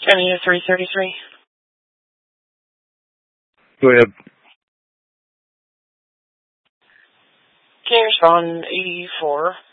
County 333. Go ahead. Can you respond 84?